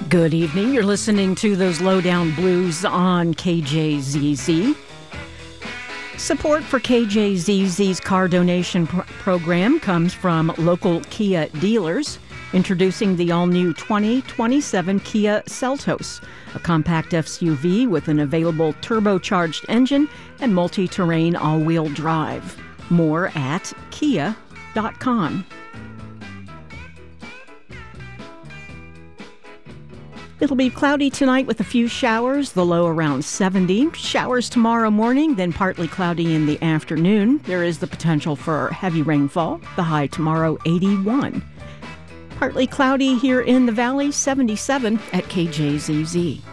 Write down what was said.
Good evening. You're listening to those Lowdown Blues on KJZZ. Support for KJZZ's car donation program comes from local Kia dealers, introducing the all-new 2027 Kia Seltos, a compact SUV with an available turbocharged engine and multi-terrain all-wheel drive. More at kia.com. It'll be cloudy tonight with a few showers, the low around 70. Showers tomorrow morning, then partly cloudy in the afternoon. There is the potential for heavy rainfall, the high tomorrow 81. Partly cloudy here in the valley, 77 at KJZZ.